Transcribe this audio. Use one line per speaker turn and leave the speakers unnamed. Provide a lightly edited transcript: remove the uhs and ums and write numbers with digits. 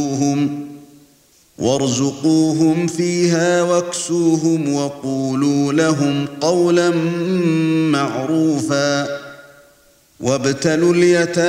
وارزقوهم فيها واكسوهم وقولوا لهم قولا معروفا وابتلوا اليتامى